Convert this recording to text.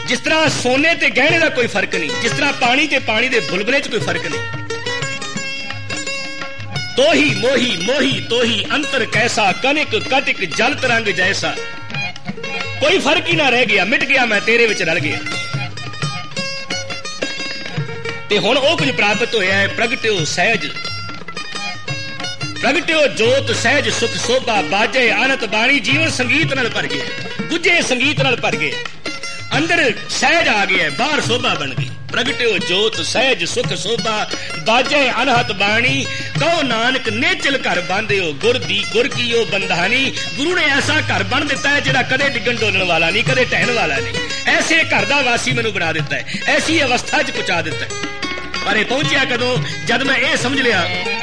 जिस तरह सोने ते गहने का कोई फर्क नहीं, जिस तरह पानी ते पानी दे बुलबुले च कोई फर्क नहीं। तो ही मोही मोही तो ही अंतर कैसा, कनिक कटिक जल तरंग जैसा। कोई फर्क ही ना रह गया, मिट गया मैं तेरे विच रल गया। ते हुण ओ कुछ प्राप्त होया है। प्रगट्यो सहज, प्रगट्यो जोत सहज सुख शोभा, बाजे आनत बाणी, जीवन संगीत नाल भर गया, गुजे संगीत नाल भर गया। अंदर सहज आ गया, बाहर शोभा बन गई। प्रगट्यो जोत सहज सुख शोभा, बाजे अनहत बाणी, कहो नानक नेचल घर बांधियो, गुर दी गुर कीओ बंधानी। गुरु ने ऐसा घर बन दिता है जिहड़ा कदे डिगन डोलण वाला नहीं, कदे टहन वाला नहीं। ऐसे घर दा वासी मैनू बना दिता है, ऐसी अवस्था च पहुंचा दिता है। पर यह पहुंचिया कदों, जद मैं ये समझ लिया